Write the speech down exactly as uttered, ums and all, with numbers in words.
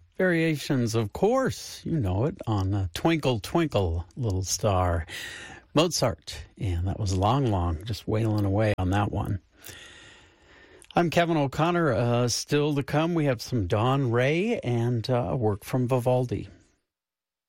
Variations, of course, you know it, on uh, Twinkle, Twinkle, Little Star. Mozart, and that was Long Long, just wailing away on that one. I'm Kevin O'Connor. Uh, still to come, we have some Dawn Ray and uh, work from Vivaldi.